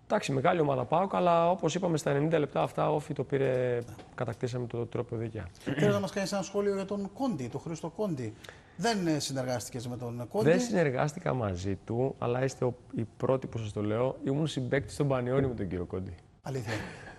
Εντάξει, μεγάλη ομάδα ΠΑΟΚ, αλλά όπως είπαμε στα 90 λεπτά αυτά, όφι το πήρε, κατακτήσαμε το τρόπο δίκαια. Θέλω να μας κάνεις ένα σχόλιο για τον Κόντι, τον Χρήστο Κόντι. Δεν συνεργάστηκες με τον Κόντι. Δεν συνεργάστηκα μαζί του, αλλά είστε οι πρώτοι που σας το λέω. Ήμουν συμπαίκτης στον Πανιόνιο με τον κύριο Κόντι. Αλήθεια.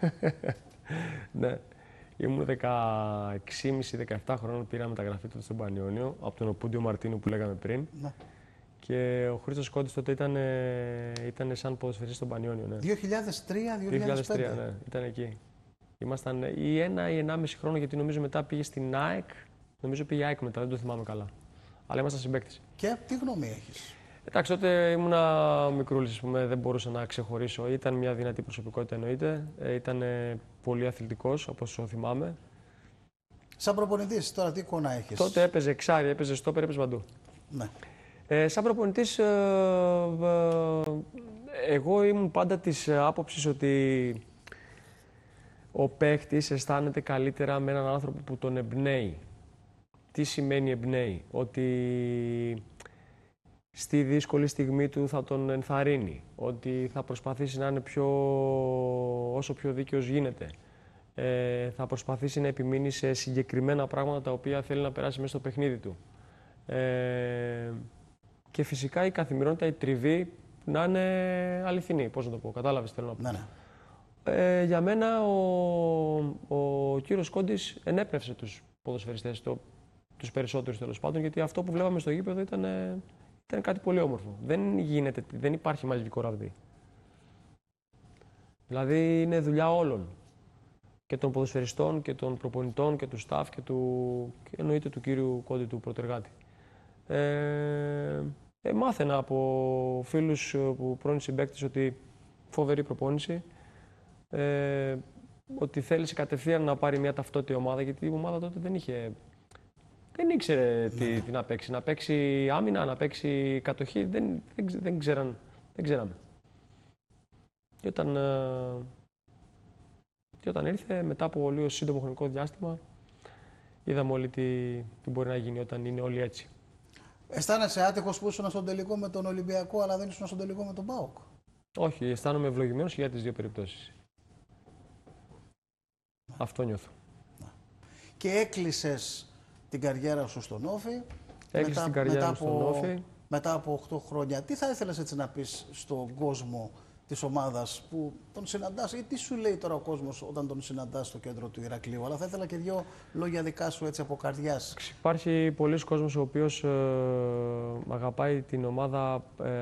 Ναι. Ήμουν 16,5-17 χρόνων, πήρα μεταγραφή του στον Πανιόνιο, από τον Οπούντιο Μαρτίνου που λέγαμε πριν. Ναι. Και ο Χρήστος Κόντης τότε ήταν σαν ποδοσφαιριστής στον Πανιόνιο. Ναι. 2003-2005. Ναι, ήταν εκεί. Ήμασταν ή 1 ή 1,5 χρόνο, γιατί νομίζω μετά πήγε στην ΑΕΚ. Νομίζω πήγε ΑΕΚ μετά, δεν το θυμάμαι καλά. Αλλά ήμασταν συμπαίκτες. Και τι γνώμη έχεις? Εντάξει, τότε ήμουνα μικρούλης, δεν μπορούσα να ξεχωρίσω. Ήταν μια δυνατή προσωπικότητα εννοείται. Ήταν πολύ αθλητικός, όπως το θυμάμαι. Σαν προπονητής, τώρα τι εικόνα έχεις? Τότε έπαιζε εξάρι, έπαιζε στόπερ, έπαιζε παντού. Ναι. Σαν προπονητής, εγώ ήμουν πάντα της άποψης ότι ο παίχτης αισθάνεται καλύτερα με έναν άνθρωπο που τον εμπνέει. Τι σημαίνει εμπνέει? Ότι στη δύσκολη στιγμή του θα τον ενθαρρύνει, ότι θα προσπαθήσει να είναι όσο πιο δίκαιος γίνεται. Θα προσπαθήσει να επιμείνει σε συγκεκριμένα πράγματα τα οποία θέλει να περάσει μέσα στο παιχνίδι του. Και φυσικά η καθημερινότητα, η τριβή να είναι αληθινή. Πώς να το πω, κατάλαβες θέλω να πω. Ναι, ναι. Για μένα ο κύριος Κόντης ενέπνευσε τους ποδοσφαιριστές, τους περισσότερους τέλος πάντων, γιατί αυτό που βλέπαμε στο γήπεδο ήταν κάτι πολύ όμορφο. Δεν υπάρχει μαγικό ραβδί. Δηλαδή είναι δουλειά όλων. Και των ποδοσφαιριστών και των προπονητών και του staff και εννοείται του κύριου Κόντι, του πρωτεργάτη. Μάθαινα από φίλους πρώην συμπαίκτες ότι φοβερή προπόνηση, ότι θέλησε κατευθείαν να πάρει μια ταυτότητα ομάδα, γιατί η ομάδα τότε δεν ήξερε τι να παίξει. Να παίξει άμυνα, να παίξει κατοχή, δεν ξέραμε. Και όταν ήρθε, μετά από λίγο σύντομο χρονικό διάστημα, είδαμε όλοι τι μπορεί να γίνει όταν είναι όλοι έτσι. Αισθάνεσαι άτυχος που ήσουν στον τελικό με τον Ολυμπιακό, αλλά δεν ήσουν στον τελικό με τον ΠΑΟΚ? Όχι, αισθάνομαι ευλογημένος για τις δύο περιπτώσεις. Αυτό νιώθω. Και έκλεισες την καριέρα σου στον Όφη. Έκλεισε την καριέρα μου στον Όφη. Μετά από 8 χρόνια, τι θα ήθελες έτσι να πεις στον κόσμο της ομάδας που τον συναντάς, ή τι σου λέει τώρα ο κόσμος όταν τον συναντάς στο κέντρο του Ηρακλείου? Αλλά θα ήθελα και δύο λόγια δικά σου έτσι από καρδιάς. Υπάρχει πολλοί κόσμος ο οποίος αγαπάει την ομάδα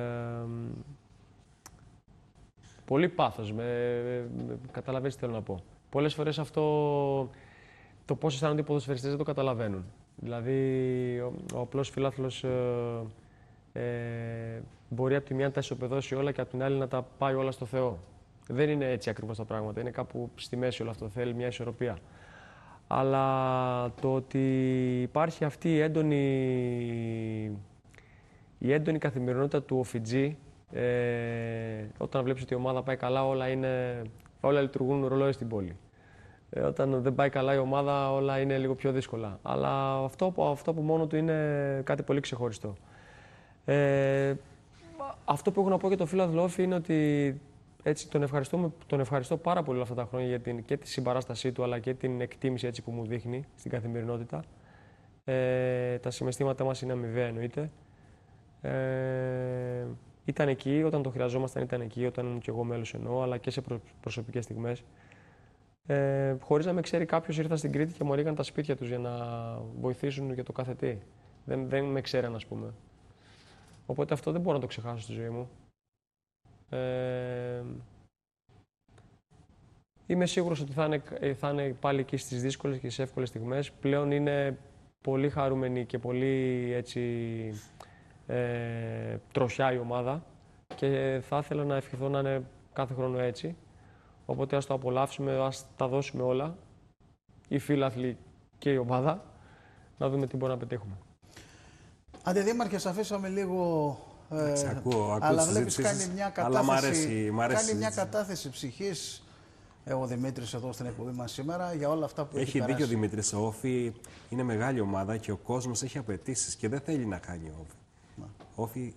πολύ πάθος, καταλαβαίνεις τι θέλω να πω. Πολλές φορές αυτό το πώς αισθάνονται οι ποδοσφαιριστές δεν το καταλαβαίνουν. Δηλαδή ο απλός φιλάθλος μπορεί από τη μία να τα ισοπεδώσει όλα και από την άλλη να τα πάει όλα στο Θεό. Δεν είναι έτσι ακριβώς τα πράγματα. Είναι κάπου στη μέση όλο αυτό. Θέλει μια ισορροπία. Αλλά το ότι υπάρχει αυτή η έντονη καθημερινότητα του ΟΦΙΤΖΙ, όταν βλέπεις ότι η ομάδα πάει καλά, όλα λειτουργούν ρολόι στην πόλη. Όταν δεν πάει καλά η ομάδα, όλα είναι λίγο πιο δύσκολα. Αλλά αυτό που μόνο του είναι κάτι πολύ ξεχωριστό. Αυτό που έχω να πω για τον φίλο Όφη είναι ότι έτσι, τον ευχαριστώ πάρα πολύ όλα αυτά τα χρόνια για και τη συμπαράστασή του, αλλά και την εκτίμηση έτσι, που μου δείχνει στην καθημερινότητα. Τα συναισθήματά μας είναι αμοιβαία εννοείται. Ήταν εκεί όταν το χρειαζόμασταν, ήταν εκεί όταν ήμουν και εγώ μέλος εννοώ, αλλά και σε προσωπικές στιγμές. Χωρίς να με ξέρει κάποιος, ήρθα στην Κρήτη και μου ανοίγαν τα σπίτια τους για να βοηθήσουν για το κάθε τι. Δεν με ξέραν, ας πούμε. Οπότε αυτό δεν μπορώ να το ξεχάσω στη ζωή μου. Είμαι σίγουρος ότι θα είναι πάλι εκεί στις δύσκολες και στις εύκολες στιγμές. Πλέον είναι πολύ χαρούμενη και πολύ έτσι, τροχιά η ομάδα και θα ήθελα να ευχηθώ να είναι κάθε χρόνο έτσι. Οπότε ας το απολαύσουμε, ας τα δώσουμε όλα, οι φίλαθλοι και η ομάδα, να δούμε τι μπορούμε να πετύχουμε. Αντιδήμαρχε, σε αφήσαμε λίγο, ακούω αλλά βλέπεις κάνει μια κατάθεση, μ' αρέσει κάνει μια κατάθεση ψυχής ο Δημήτρης εδώ στην εκπομπή μας σήμερα για όλα αυτά που έχει δίκιο περάσει. ο Δημήτρης. Ο Όφη είναι μεγάλη ομάδα και ο κόσμος έχει απαιτήσεις και δεν θέλει να κάνει Όφη.